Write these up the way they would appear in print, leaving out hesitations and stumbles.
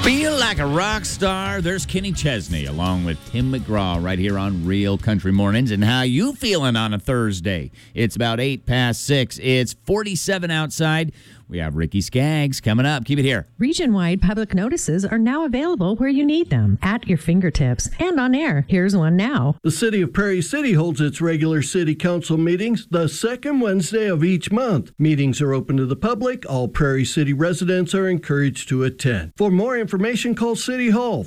Feel like a rock star. There's Kenny Chesney along with Tim McGraw right here on Real Country Mornings. And how you feeling on a Thursday? It's about 6:08. It's 47 outside. We have Ricky Skaggs coming up. Keep it here. Region-wide public notices are now available where you need them, at your fingertips, and on air. Here's one now. The City of Prairie City holds its regular City Council meetings the second Wednesday of each month. Meetings are open to the public. All Prairie City residents are encouraged to attend. For more information, call City Hall,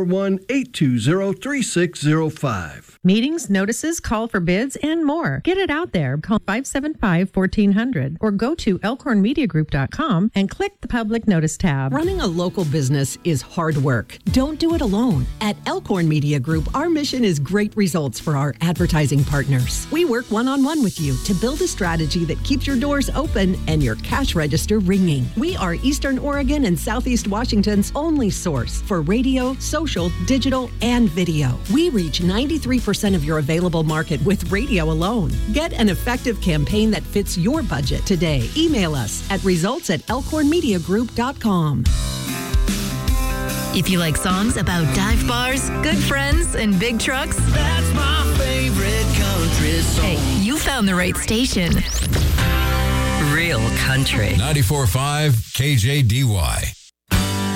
541-820-3605. Meetings, notices, call for bids, and more. Get it out there. Call 575-1400 or go to elkhornmediagroup.com and click the public notice tab. Running a local business is hard work. Don't do it alone. At Elkhorn Media Group, our mission is great results for our advertising partners. We work one-on-one with you to build a strategy that keeps your doors open and your cash register ringing. We are Eastern Oregon and Southeast Washington's only source for radio, social, digital, and video. We reach 93% of your available market with radio alone. Get an effective campaign that fits your budget today. Email us at results@elkhornmediagroup.com. If you like songs about dive bars, good friends, and big trucks, that's my favorite country song. Hey, you found the right station. Real Country. 94.5 KJDY.